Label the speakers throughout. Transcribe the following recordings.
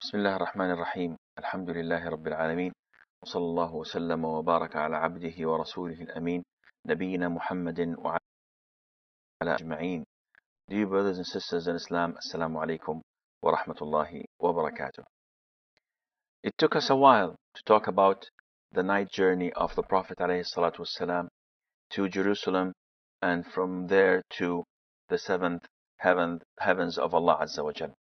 Speaker 1: بسم الله الرحمن الرحيم الحمد لله رب العالمين وصلى الله وسلم وبارك على عبده ورسوله الأمين نبينا محمد وعلى أجمعين. Dear brothers and sisters in Islam, Assalamu alaikum wa rahmatullahi wa barakatuh. It took us a while to talk about the night journey of the Prophet ﷺ to Jerusalem and from there to the seventh heavens of Allah Azza wa Jal.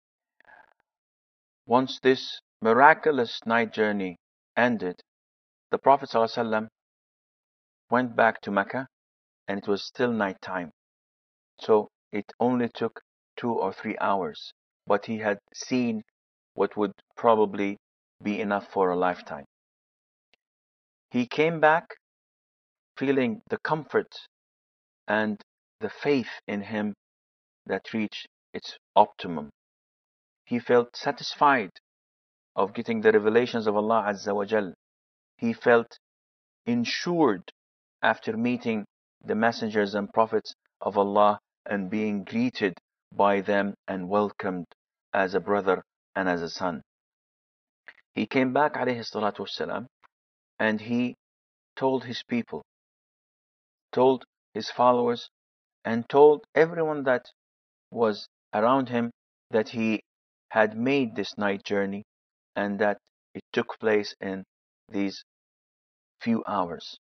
Speaker 1: Once this miraculous night journey ended, the Prophet ﷺ went back to Mecca and it was still night time. So it only took 2 or 3 hours, but he had seen what would probably be enough for a lifetime. He came back feeling the comfort and the faith in him that reached its optimum. He felt satisfied of getting the revelations of Allah Azza wa Jal. He felt ensured after meeting the messengers and prophets of Allah and being greeted by them and welcomed as a brother and as a son. He came back alayhi salatu wasalam, and he told his people, told his followers, and told everyone that was around him that he had made this night journey and that it took place in these few hours.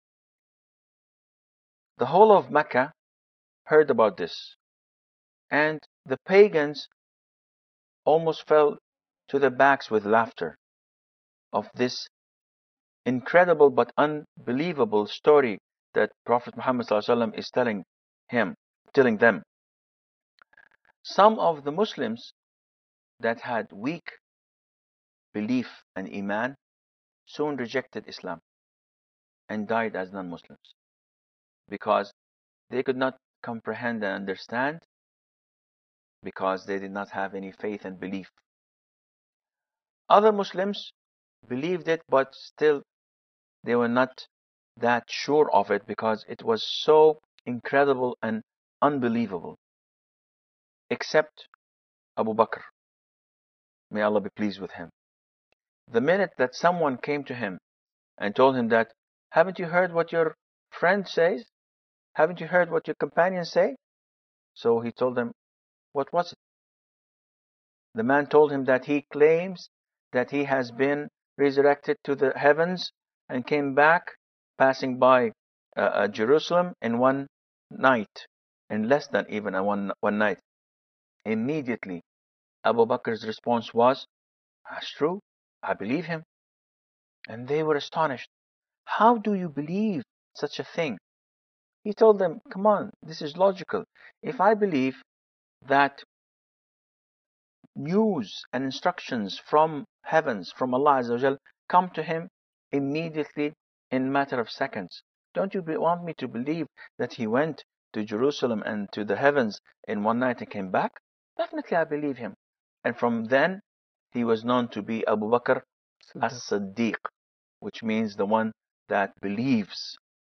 Speaker 1: The whole of Mecca heard about this, and the pagans almost fell to their backs with laughter of this incredible but unbelievable story that Prophet Muhammad ﷺ is telling them. Some of the Muslims that had weak belief and iman soon rejected Islam and died as non-Muslims because they could not comprehend and understand, because they did not have any faith and belief. Other Muslims believed it, but still they were not that sure of it because it was so incredible and unbelievable. Except Abu Bakr, may Allah be pleased with him. The minute that someone came to him and told him that, haven't you heard what your friend says? Haven't you heard what your companions say? So he told them, what was it? The man told him that he claims that he has been resurrected to the heavens and came back passing by Jerusalem in one night, in less than even one night. Immediately, Abu Bakr's response was, that's true, I believe him. And they were astonished. How do you believe such a thing? He told them, come on, this is logical. If I believe that news and instructions from heavens, from Allah Azza wa Jal, come to him immediately in a matter of seconds, don't you want me to believe that he went to Jerusalem and to the heavens in one night and came back? Definitely I believe him. And from then he was known to be Abu Bakr as-Siddiq, which means the one that believes.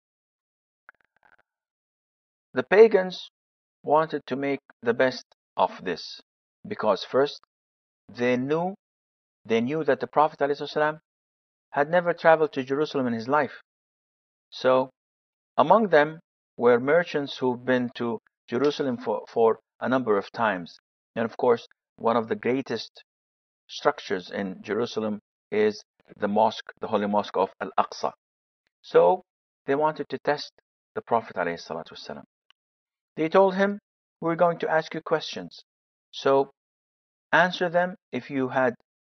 Speaker 1: The pagans wanted to make the best of this because first they knew that the Prophet ﷺ had never traveled to Jerusalem in his life. So among them were merchants who've been to Jerusalem for a number of times. And of course, one of the greatest structures in Jerusalem is the mosque, the holy mosque of Al-Aqsa. So they wanted to test the Prophet ﷺ. They told him, we're going to ask you questions. So answer them if you had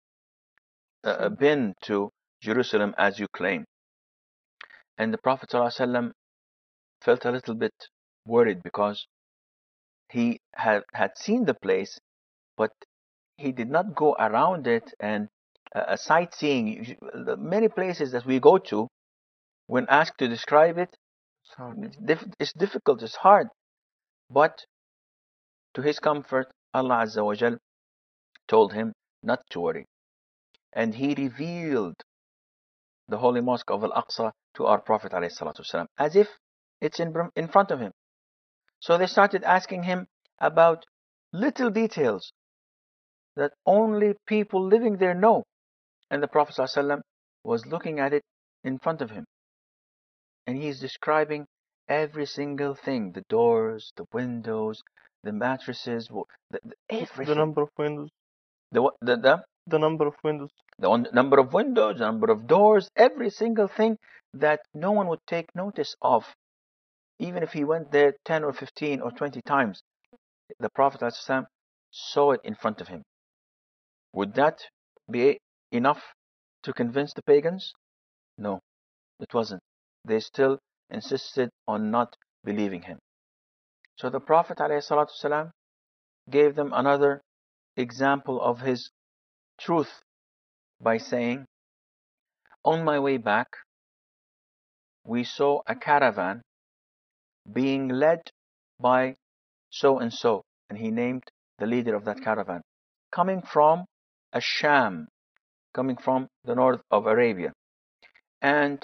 Speaker 1: been to Jerusalem as you claim. And the Prophet ﷺ felt a little bit worried because he had seen the place, but he did not go around it and sightseeing. Many places that we go to, when asked to describe it, it's difficult, it's hard. But to his comfort, Allah Azza wa Jal told him not to worry. And he revealed the holy mosque of Al-Aqsa to our Prophet ﷺ, as if it's in front of him. So they started asking him about little details. that only people living there know. And the Prophet ﷺ was looking at it in front of him. And he's describing every single thing, the doors, the windows, the mattresses, everything.
Speaker 2: The number of windows.
Speaker 1: The
Speaker 2: number of windows.
Speaker 1: The number of windows, the number of doors, every single thing that no one would take notice of. Even if he went there 10 or 15 or 20 times, the Prophet ﷺ saw it in front of him. Would that be enough to convince the pagans? No, it wasn't. They still insisted on not believing him. So the Prophet ﷺ gave them another example of his truth by saying, on my way back, we saw a caravan being led by so and so, and he named the leader of that caravan, coming from Asham, coming from the north of Arabia. And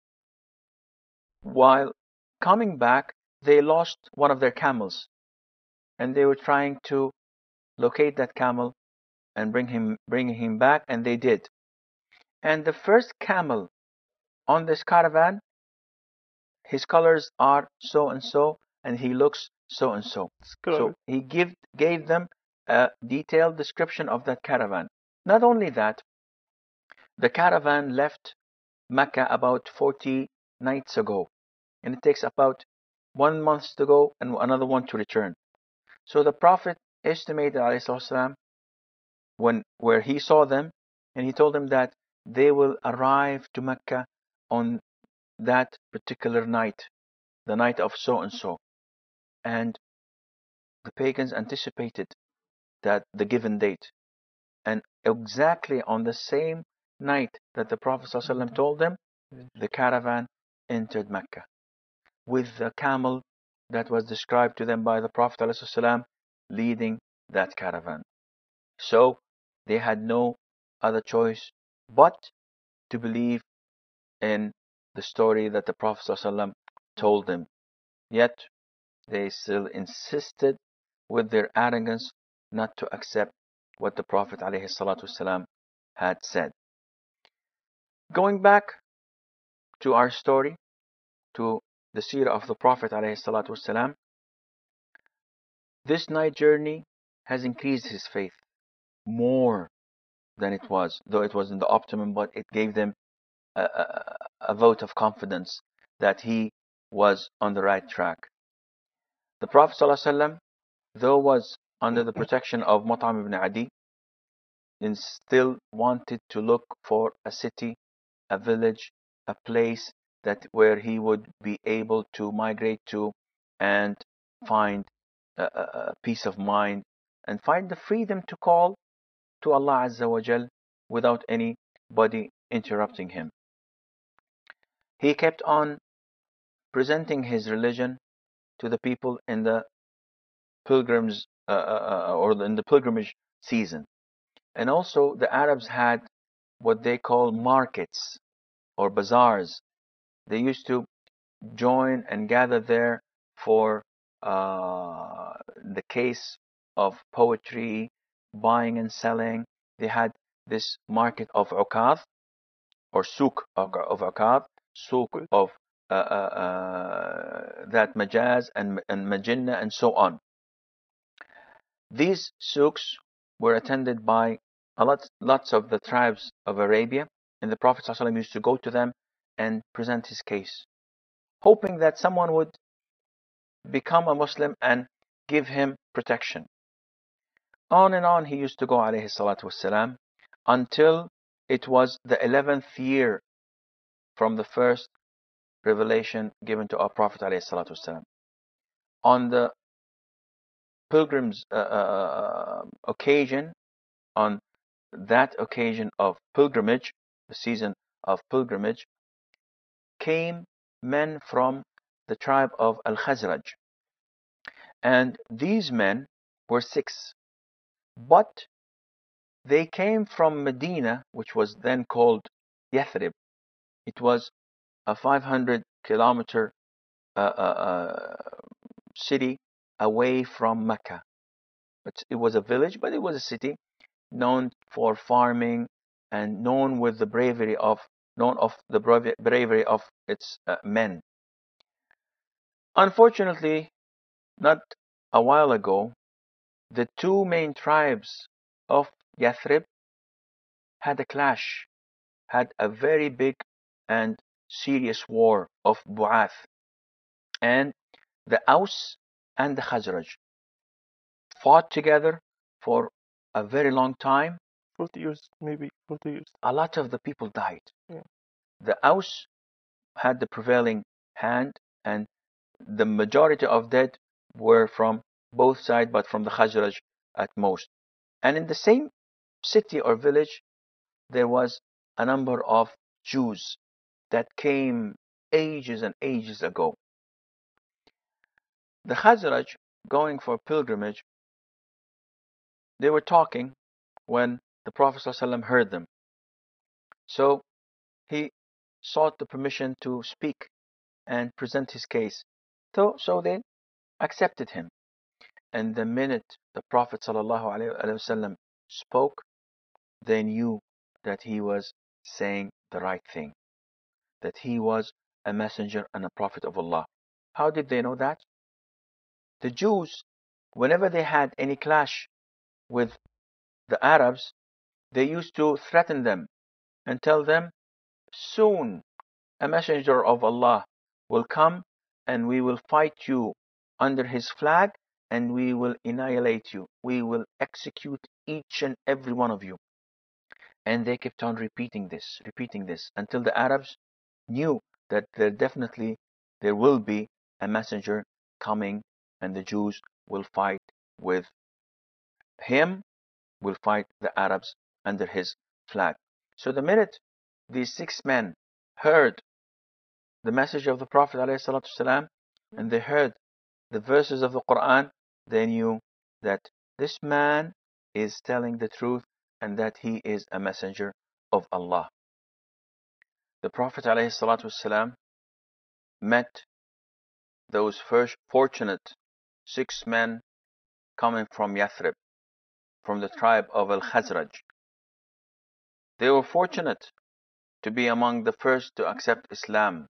Speaker 1: while coming back, they lost one of their camels, and they were trying to locate that camel and bring him back, and they did. And the first camel on this caravan, his colors are so and so, and he looks so and so. So he gave them a detailed description of that caravan. Not only that, the caravan left Mecca about 40 nights ago, and it takes about 1 month to go and another one to return. So the Prophet estimated ﷺ where he saw them, and he told them that they will arrive to Mecca on that particular night, the night of so and so. And the pagans anticipated that the given date, and exactly on the same night that the Prophet ﷺ told them, the caravan entered Mecca with the camel that was described to them by the Prophet ﷺ leading that caravan. So they had no other choice but to believe in the story that the Prophet ﷺ told them. Yet they still insisted with their arrogance not to accept what the Prophet ﷺ had said. Going back to our story, to the seerah of the Prophet ﷺ, this night journey has increased his faith more than it was, though it wasn't the optimum, but it gave them a vote of confidence that he was on the right track. The Prophet ﷺ, though was under the protection of Mut'im ibn Adi, and still wanted to look for a city, a village, a place that where he would be able to migrate to and find a peace of mind and find the freedom to call to Allah Azza wa Jal without anybody interrupting him. He kept on presenting his religion to the people in the pilgrims or in the pilgrimage season. And also the Arabs had what they call markets or bazaars. They used to join and gather there for the case of poetry, buying and selling. They had this market of Ukad or souk of Ukad, souk of that Majaz and Majinna and so on. These souks were attended by lots of the tribes of Arabia, and the Prophet ﷺ used to go to them and present his case, hoping that someone would become a Muslim and give him protection. On and on he used to go, alayhi salatu wassalam, until it was the 11th year from the first revelation given to our Prophet alayhi salatu wassalam. On the pilgrims occasion, on that occasion of pilgrimage, the season of pilgrimage, came men from the tribe of Al-Khazraj. And these men were 6. But they came from Medina, which was then called Yathrib. It was a 500-kilometer city away from Mecca. It was a village, but it was a city. known for farming, and known of the bravery of its men. Unfortunately, not a while ago, the two main tribes of Yathrib had a clash, had a very big and serious war of Bu'ath, and the Aus and the Khazraj fought together for a very long time.
Speaker 2: 40 years, maybe 40 years.
Speaker 1: A lot of the people died.
Speaker 2: Yeah.
Speaker 1: The Aus had the prevailing hand, and the majority of dead were from both sides, but from the Khazraj at most. And in the same city or village, there was a number of Jews that came ages and ages ago. The Khazraj, going for pilgrimage, they were talking when the Prophet ﷺ heard them. So he sought the permission to speak and present his case. So they accepted him. And the minute the Prophet ﷺ spoke, they knew that he was saying the right thing, that he was a messenger and a prophet of Allah. How did they know that? The Jews, whenever they had any clash with the Arabs, they used to threaten them and tell them, soon a messenger of Allah will come and we will fight you under his flag and we will annihilate you. We will execute each and every one of you. And they kept on repeating this until the Arabs knew that there will be a messenger coming and the Jews will fight with him, will fight the Arabs under his flag. So the minute these 6 men heard the message of the Prophet ﷺ, and they heard the verses of the Quran, they knew that this man is telling the truth and that he is a messenger of Allah. The Prophet ﷺ met those first fortunate 6 men coming from Yathrib, from the tribe of Al-Khazraj. They were fortunate to be among the first to accept Islam.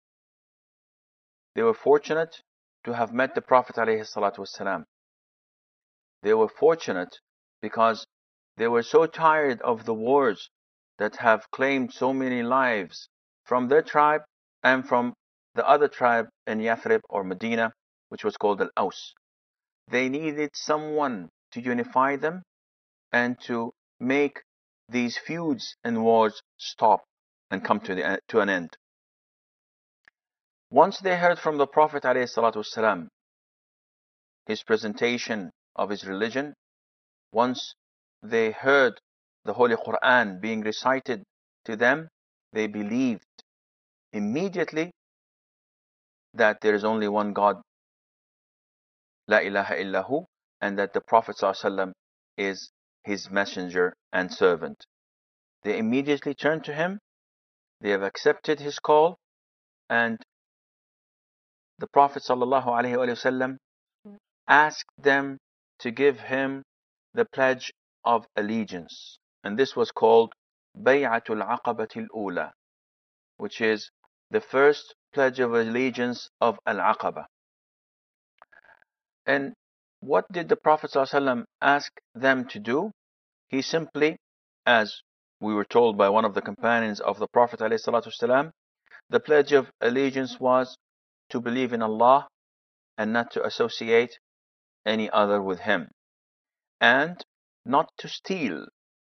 Speaker 1: They were fortunate to have met the Prophet ﷺ. They were fortunate because they were so tired of the wars that have claimed so many lives from their tribe and from the other tribe in Yathrib or Medina, which was called Al-Aus. They needed someone to unify them and to make these feuds and wars stop and come to an end. Once they heard from the Prophet ﷺ his presentation of his religion, once they heard the Holy Quran being recited to them, they believed immediately that there is only one God, La ilaha illahu, and that the Prophet ﷺ is his messenger and servant. They immediately turned to him, they have accepted his call, and the Prophet ﷺ asked them to give him the pledge of allegiance. And this was called Bay'atul Aqabatil Ula, which is the first pledge of allegiance of Al-Aqaba. And what did the Prophet ﷺ ask them to do? He simply, as we were told by one of the companions of the Prophet ﷺ, the pledge of allegiance was to believe in Allah and not to associate any other with him, and not to steal,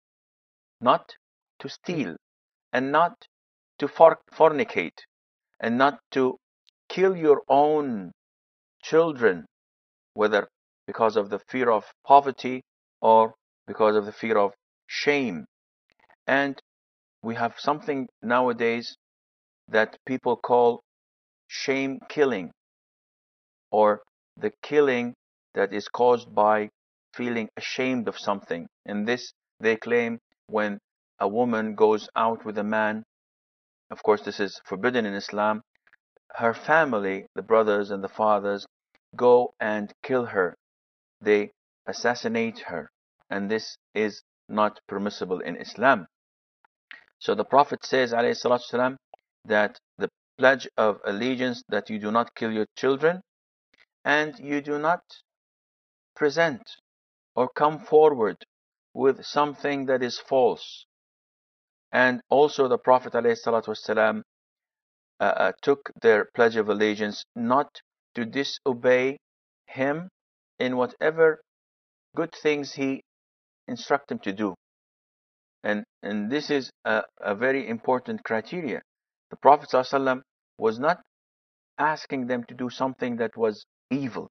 Speaker 1: and not to fornicate, and not to kill your own children, whether because of the fear of poverty or because of the fear of shame. And we have something nowadays that people call shame killing, or the killing that is caused by feeling ashamed of something. And this, they claim, when a woman goes out with a man, of course this is forbidden in Islam, her family, the brothers and the fathers, go and kill her. They assassinate her. And this is not permissible in Islam. So the Prophet says, alayhi salatu wasalam, that the pledge of allegiance, that you do not kill your children and you do not present or come forward with something that is false. And also the Prophet ﷺ took their pledge of allegiance not to disobey him in whatever good things he instructed them to do. And this is a very important criteria. The Prophet ﷺ was not asking them to do something that was evil.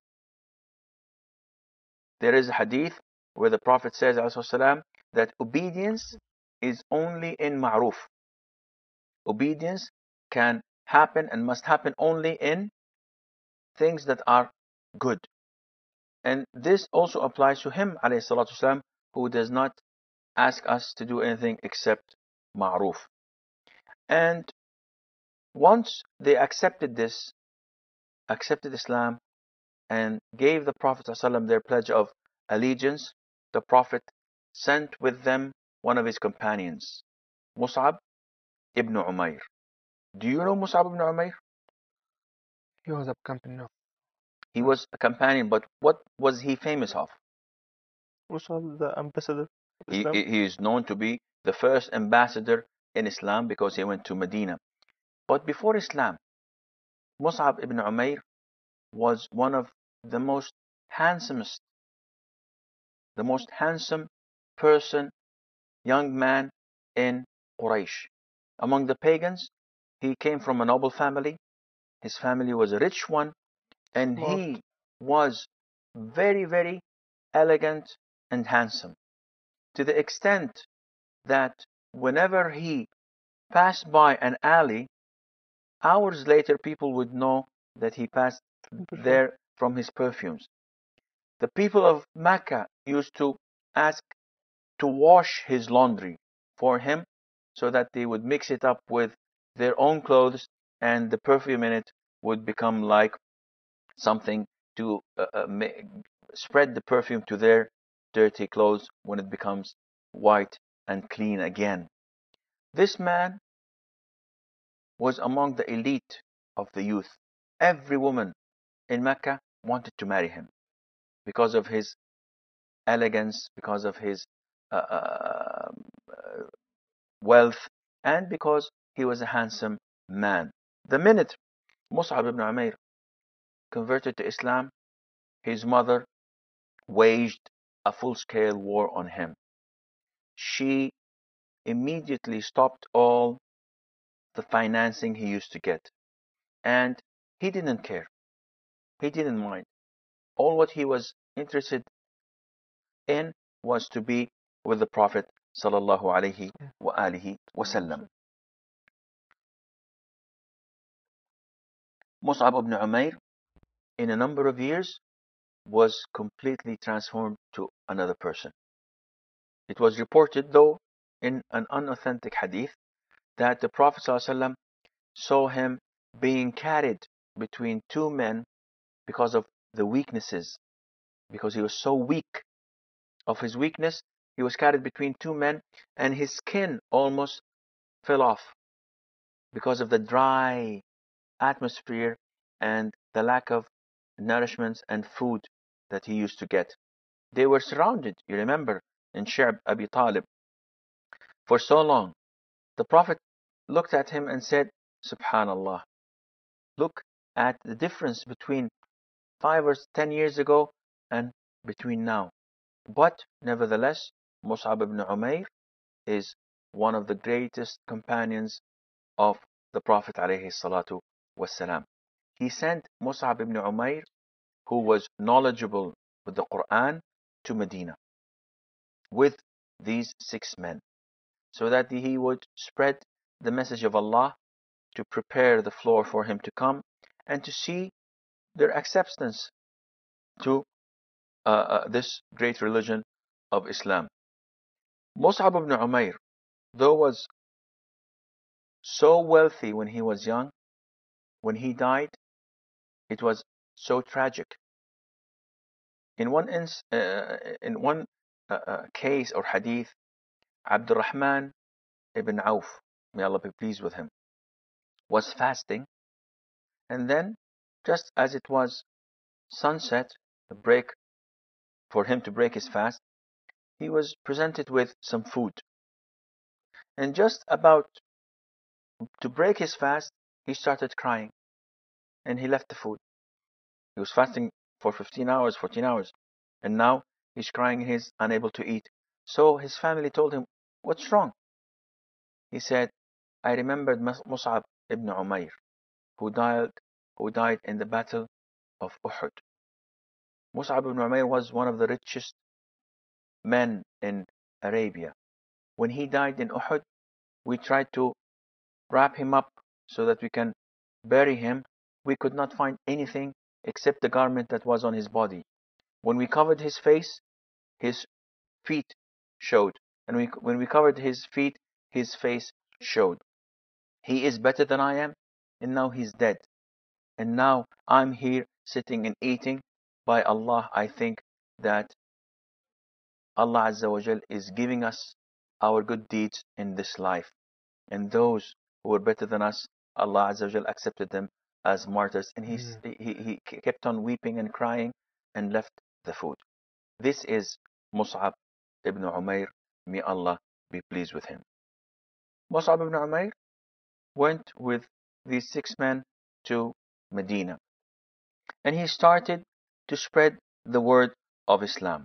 Speaker 1: There is a hadith where the Prophet says ﷺ, that obedience is only in ma'ruf. Obedience can happen and must happen only in things that are good. And this also applies to him, alayhi salatu wasalam, who does not ask us to do anything except ma'ruf. And once they accepted this, accepted Islam, and gave the Prophet ﷺ their pledge of allegiance, the Prophet sent with them one of his companions, Mus'ab ibn Umair. Do you know Mus'ab ibn Umair?
Speaker 2: He was a companion.
Speaker 1: He was a companion, but what was he famous of?
Speaker 2: Musab, the ambassador of
Speaker 1: He,
Speaker 2: Islam.
Speaker 1: he is known to be the first ambassador in Islam because he went to Medina. But before Islam, Mus'ab ibn Umair was one of the most handsomest, the most handsome person, young man in Quraysh. Among the pagans, he came from a noble family. His family was a rich one, and
Speaker 2: Smart.
Speaker 1: he was very, very elegant and handsome, to the extent that whenever he passed by an alley, hours later people would know that he passed there from his perfumes. The people of Mecca used to ask to wash his laundry for him so that they would mix it up with their own clothes, and the perfume in it would become like something to spread the perfume to their dirty clothes when it becomes white and clean again. This man was among the elite of the youth. Every woman in Mecca wanted to marry him because of his elegance, because of his wealth, and because he was a handsome man. The minute Mus'ab ibn Umair converted to Islam, his mother waged a full-scale war on him. She immediately stopped all the financing he used to get, and he didn't care. He didn't mind. All what he was interested in was to be with the Prophet sallallahu alaihi wa alihi wasallam. Mus'ab ibn Umair, in a number of years, was completely transformed to another person. It was reported, though, in an unauthentic hadith, that the Prophet ﷺ saw him being carried between two men because of the weaknesses, because he was so weak. Of his weakness, he was carried between two men, and his skin almost fell off because of the dry atmosphere and the lack of nourishments and food that he used to get. They were surrounded, you remember, in Shi'b Abi Talib for so long. The Prophet looked at him and said, Subhanallah, look at the difference between 5 or 10 years ago and between now. But nevertheless, Mus'ab ibn Umair is one of the greatest companions of the Prophet alayhi salatu wasalam. He sent Mus'ab ibn Umair, who was knowledgeable with the Quran, to Medina with these 6 men, so that he would spread the message of Allah, to prepare the floor for him to come and to see their acceptance to this great religion of Islam. Mus'ab ibn Umair, though was so wealthy when he was young, when he died, it was so tragic. In one case or hadith, Abdurrahman ibn Auf, may Allah be pleased with him, was fasting, and then, just as it was sunset, a break for him to break his fast, he was presented with some food. And just about to break his fast, he started crying and he left the food. He was fasting for 15 hours, 14 hours, and now he's crying and he's unable to eat. So his family told him, "What's wrong?" He said, "I remembered Mus'ab ibn Umair, who died in the battle of Uhud." Mus'ab ibn Umair was one of the richest men in Arabia. When he died in Uhud, we tried to wrap him up so that we can bury him. We could not find anything except the garment that was on his body. When we covered his face, his feet showed. And when we covered his feet, his face showed. He is better than I am, and now he's dead. And now I'm here sitting and eating. By Allah, I think that Allah Azza wa Jal is giving us our good deeds in this life. And those who were better than us, Allah Azza wa Jal accepted them as martyrs. And he kept on weeping and crying and left the food. This is Mus'ab ibn Umair. May Allah be pleased with him. Mus'ab ibn Umair went with these 6 men to Medina. And he started to spread the word of Islam.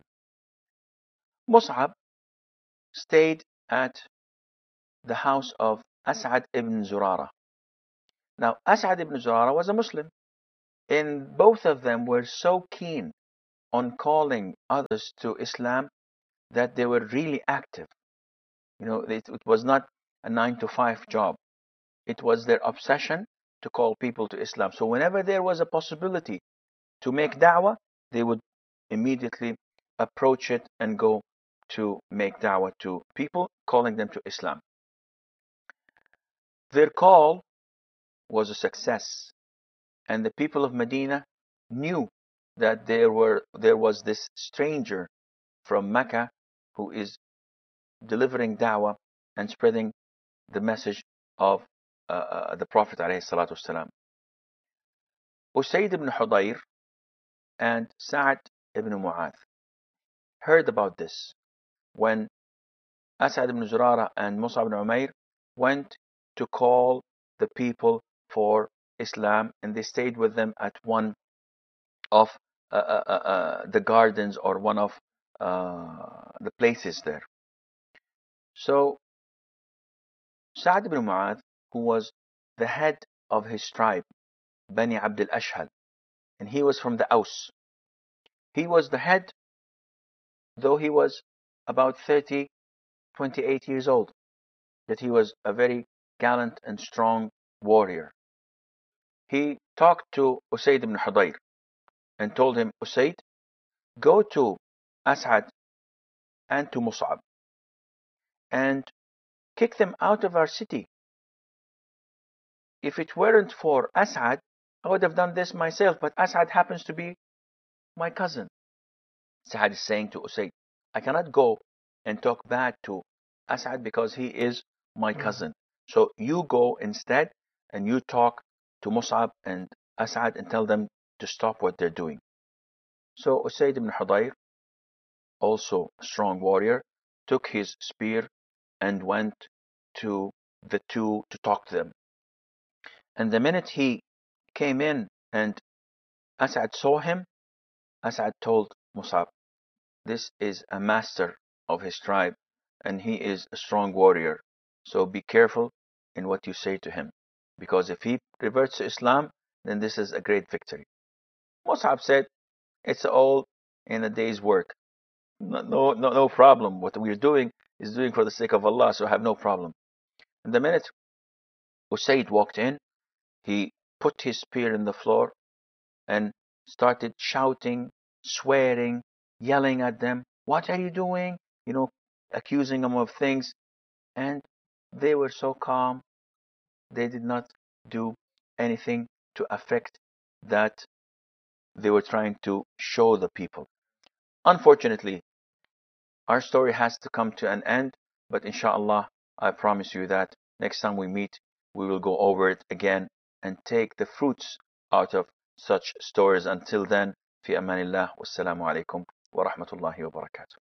Speaker 1: Mus'ab stayed at the house of As'ad ibn Zurara. Now, As'ad ibn Zurara was a Muslim, and both of them were so keen on calling others to Islam that they were really active. It was not a 9 to 5 job. It was their obsession to call people to Islam. So whenever there was a possibility to make da'wah, they would immediately approach it and go to make da'wah to people, calling them to Islam. Their call was a success, and the people of Medina knew that there was this stranger from Mecca who is delivering da'wah and spreading the message of the Prophet ﷺ. Usayd ibn Hudayr and Sa'd ibn Mu'adh heard about this when As'ad ibn Zurara and Mus'ab ibn Umair went to call the people for Islam, and they stayed with them at one of the gardens or one of the places there. So Sa'd ibn Mu'adh, who was the head of his tribe, Bani Abd al-Ashhal, and he was from the Aus. He was the head, though he was about 28 years old, that he was a very gallant and strong warrior. He talked to Usayd ibn Hudayr and told him, "Usayd, go to As'ad and to Mus'ab and kick them out of our city. If it weren't for As'ad, I would have done this myself, but As'ad happens to be my cousin." Sa'ad is saying to Usayd, "I cannot go and talk bad to As'ad because he is my cousin. So you go instead and you talk to Mus'ab and As'ad and tell them to stop what they're doing." So Usayd ibn Hudayr, also a strong warrior, took his spear and went to the two to talk to them. And the minute he came in and As'ad saw him, As'ad told Mus'ab, "This is a master of his tribe, and he is a strong warrior. So be careful in what you say to him, because if he reverts to Islam, then this is a great victory." Mus'ab said, "It's all in a day's work. No problem. What we're doing is doing for the sake of Allah, so I have no problem." And the minute Usayd walked in, he put his spear in the floor and started shouting, swearing, yelling at them. "What are you doing?" Accusing them of things. And they were so calm. They did not do anything to affect that they were trying to show the people. Unfortunately, our story has to come to an end But inshallah, I promise you that next time we meet, we will go over it again and take the fruits out of such stories. Until then, في أمان الله والسلام عليكم ورحمة الله وبركاته.